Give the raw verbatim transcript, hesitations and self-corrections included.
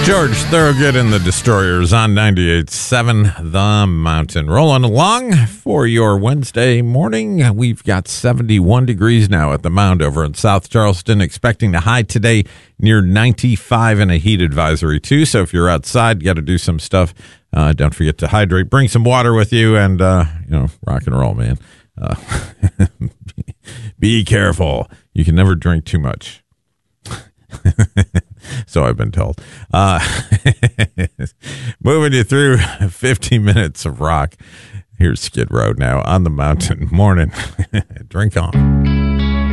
George Thorogood and the Destroyers on ninety-eight point seven The Mountain. Rolling along for your Wednesday morning. We've got seventy-one degrees now at the Mound over in South Charleston. Expecting the high today near ninety-five and a heat advisory too. So if you're outside, you got to do some stuff. Uh, don't forget to hydrate. Bring some water with you and, uh, you know, rock and roll, man. Uh, be careful. You can never drink too much. So I've been told. Uh, moving you through fifty minutes of rock. Here's Skid Row now on the Mountain. Morning. Drink on.